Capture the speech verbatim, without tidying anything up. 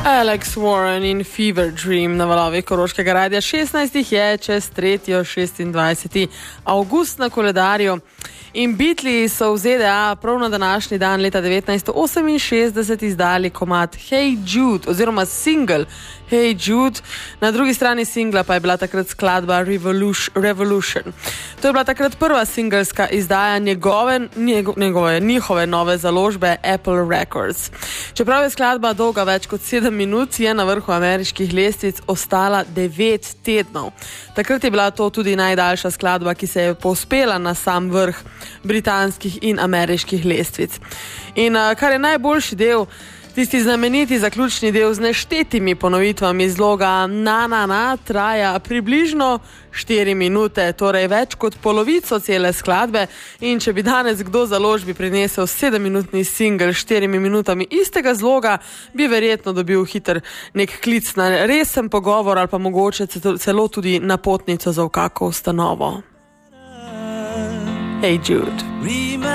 Alex Warren in Fever Dream na valovih Koroškega radia. šestnajstih je čez tretjo šestindvajseti avgust na koledarju. In Beatli so v Z D A prav na današnji dan leta devetnajststo oseminšestdeset izdali komad Hey Jude oziroma single Hey Jude. Na drugi strani singla pa je bila takrat skladba Revolution. To je bila takrat prva singelska izdaja njegove, njegove, njihove nove založbe Apple Records. Čeprav je skladba dolga več kot sedem minut, je na vrhu ameriških lestvic ostala devet tednov. Takrat je bila to tudi najdaljša skladba, ki se je povzpela na sam vrh britanskih in ameriških lestvic. In kar je najboljši del, tisti znameniti zaključni del z neštetimi ponovitvami zloga na na na traja približno štiri minute, torej več kot polovico cele skladbe. In če bi danes kdo založbi prinesel sedemminutni singel s štirimi minutami istega zloga, bi verjetno dobil hiter nek klic na resen pogovor ali pa mogoče celo tudi napotnico za v kako ustanovo. Hey Jude.